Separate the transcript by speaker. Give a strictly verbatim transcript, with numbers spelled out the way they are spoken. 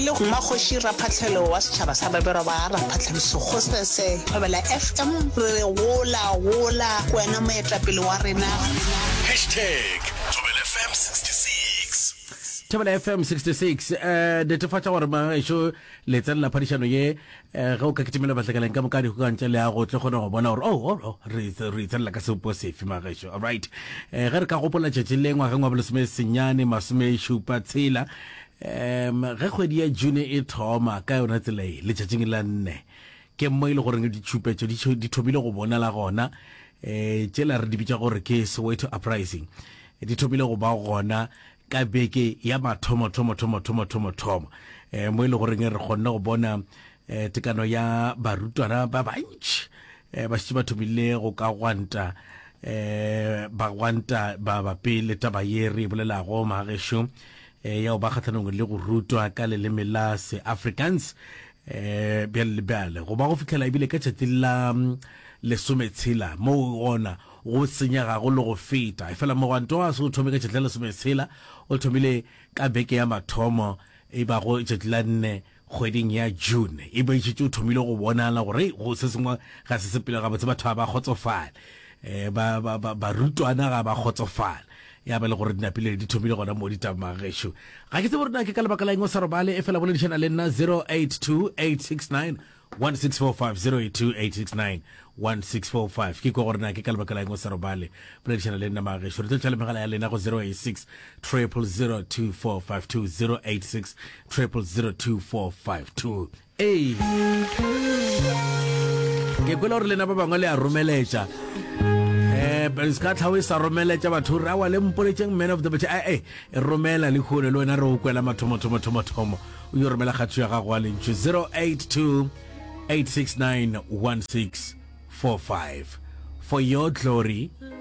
Speaker 1: le go magoshi raphatlhelo wa setšhaba sa babero ba raphatlhediso go se se thobela F M re gola gola wena moetapele wa rena
Speaker 2: hashtag Thobela F M sixty-six.
Speaker 3: Thobela F M sixty-six eh netefatsa gore ba sho letsa la phadišano ye eh go ka kitimela batlekaleng ka mokadi go kantse le a go tle gona go bona gore oh oh re re tsela ka se positive magesho. All right eh ge re ka gopola tšetšeleng wa gangwa bolesome senyane masome shupa tshela em ge kgwedi ya June e thoma ka yona tsela e le tšatšing la nne ke mo ile gore di tšhupetšo di thomile go bona la gona eh tsela re di bitša gore ke Soweto uprising di thomile go ba gona ka beke ya mathomo thomo thomo thomo thomo thomo eh mo ile gore re gonna go bona eh tekano ya barutwana ba bantši eh ba se ba thomile go ka gwanta eh ba gwanta ba ba pele taba ye re bolela go magesho eh ya ba khatlanong le go rutwa ka le lemela se Africans eh bjale bjale go ba go fitlhela ibile ka tšatila le sometshela mo ona go senyega go le go feta e fela mogwanto wa se o thome ka tšatla le sometshela o thomile ka beke ya mathomo e ba go tšatla nne kgweding ya June e ba itse o thomile go bonala gore go se sengwe ga se sepele ga batho batho ba khotsofala eh ba ba ba rutwana ga ba khotsofala ya ba le gore dinapile di thomile gona mo ditamagesho ga ke se borena ke ka lebaka la eng o sa robale e fela boledišana le nna zero eight two eight six nine one six four five zero eight two eight six nine one six four five ke go gore na ke ka lebaka la eng o sa robale boledišana le nna magesho re tla tšhala megala ya lena go zero eight six triple zero two four five two zero eight six triple zero two four five two. Hey ke kwela gore lena ba bangwe le a romeletša eh but ska tlhawe sa romela tša batho ra wa le mpoletseng man of the but eh eh romela le khone le wena re o kwela mathomo thomo thomo thomo o yo romela khatšo ya gago a lentšwe zero eight two eight six nine one six four five for your glory